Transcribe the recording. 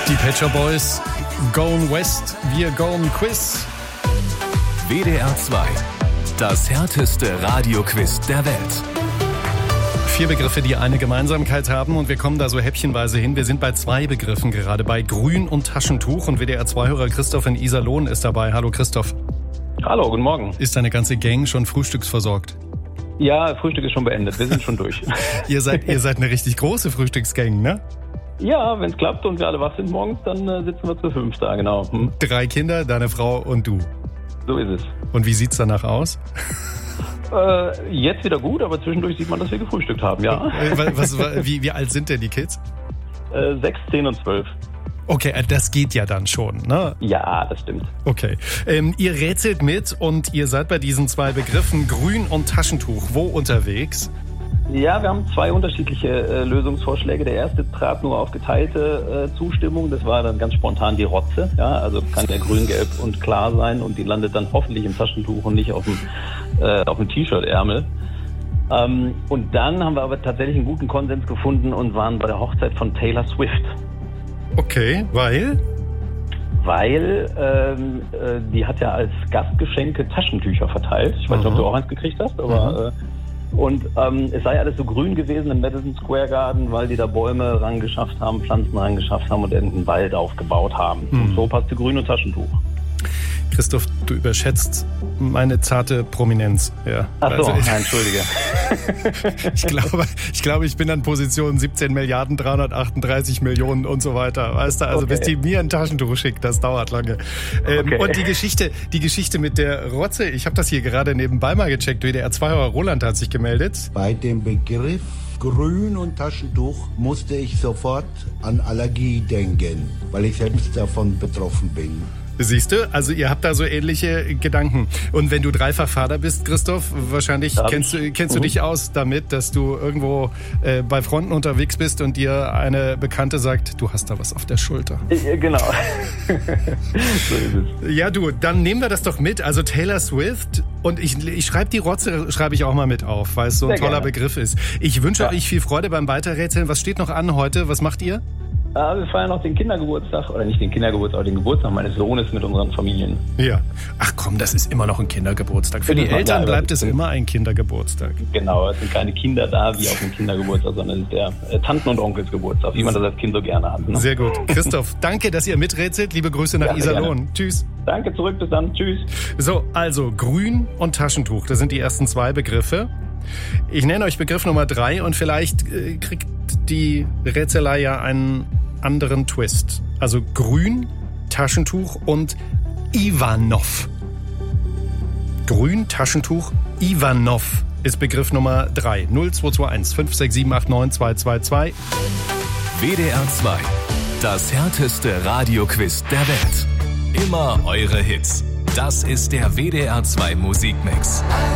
Die Pet Shop Boys, Going West, wir Going Quiz. WDR 2, das härteste Radioquiz der Welt. 4 Begriffe, die eine Gemeinsamkeit haben und wir kommen da so häppchenweise hin. Wir sind bei 2 Begriffen gerade, bei Grün und Taschentuch und WDR 2-Hörer Christoph in Iserlohn ist dabei. Hallo Christoph. Hallo, guten Morgen. Ist deine ganze Gang schon frühstücksversorgt? Ja, Frühstück ist schon beendet, wir sind schon durch. Ihr seid eine richtig große Frühstücksgang, ne? Ja, wenn es klappt und wir alle wach sind morgens, dann sitzen wir zu 5 da, genau. 3 Kinder, deine Frau und du. So ist es. Und wie sieht's danach aus? Jetzt wieder gut, aber zwischendurch sieht man, dass wir gefrühstückt haben, ja. Wie alt sind denn die Kids? 6, 10 und 12. Okay, das geht ja dann schon, ne? Ja, das stimmt. Okay. Ihr rätselt mit und ihr seid bei diesen 2 Begriffen Grün und Taschentuch wo unterwegs? Ja, wir haben 2 unterschiedliche Lösungsvorschläge. Der erste trat nur auf geteilte Zustimmung. Das war dann ganz spontan die Rotze. Ja, also kann ja grün, gelb und klar sein und die landet dann hoffentlich im Taschentuch und nicht auf dem T-Shirt-Ärmel. Und dann haben wir aber tatsächlich einen guten Konsens gefunden und waren bei der Hochzeit von Taylor Swift. Okay, weil? Weil die hat ja als Gastgeschenke Taschentücher verteilt. Ich weiß nicht, ob du auch eins gekriegt hast, aber... Und es sei alles so grün gewesen im Madison Square Garden, weil die da Bäume rangeschafft haben, Pflanzen rangeschafft haben und einen Wald aufgebaut haben. Und so passte Grün und Taschentuch. Christoph, du überschätzt meine zarte Prominenz. Ja. Ach so, entschuldige. Ich glaube, ich bin an Position 17.338 Millionen und so weiter. Weißt du, also bis die mir ein Taschentuch schickt, das dauert lange. Und die Geschichte mit der Rotze, ich habe das hier gerade nebenbei mal gecheckt. WDR 2-Hörer Roland hat sich gemeldet. Bei dem Begriff Grün und Taschentuch musste ich sofort an Allergie denken, weil ich selbst davon betroffen bin. Siehst du, also ihr habt da so ähnliche Gedanken. Und wenn du dreifach Vater bist, Christoph, wahrscheinlich kennst du dich aus damit, dass du irgendwo bei Fronten unterwegs bist und dir eine Bekannte sagt, du hast da was auf der Schulter. Genau. So ist es. Ja du, dann nehmen wir das doch mit. Also Taylor Swift und ich schreibe die Rotze, schreibe ich auch mal mit auf, weil es so ein toller Begriff ist. Ich wünsche euch viel Freude beim Weiterrätseln. Was steht noch an heute? Was macht ihr? Wir feiern noch den Kindergeburtstag, oder nicht den Kindergeburtstag, aber den Geburtstag meines Sohnes mit unseren Familien. Ja. Ach komm, das ist immer noch ein Kindergeburtstag. Für die Eltern bleibt es immer ein Kindergeburtstag. Genau, es sind keine Kinder da wie auf dem Kindergeburtstag, sondern es ist der Tanten- und Onkels Geburtstag, wie man das als Kind so gerne hat. Ne? Sehr gut. Christoph, danke, dass ihr miträtselt. Liebe Grüße nach Iserlohn. Gerne. Tschüss. Danke, zurück, bis dann. Tschüss. So, also Grün und Taschentuch, das sind die ersten 2 Begriffe. Ich nenne euch Begriff Nummer 3 und vielleicht kriegt die Rätselei ja einen anderen Twist. Also Grün, Taschentuch und Ivanov. Grün, Taschentuch, Ivanov ist Begriff Nummer 3. 0221 56789 222. WDR 2, das härteste Radioquiz der Welt. Immer eure Hits. Das ist der WDR 2 Musikmix.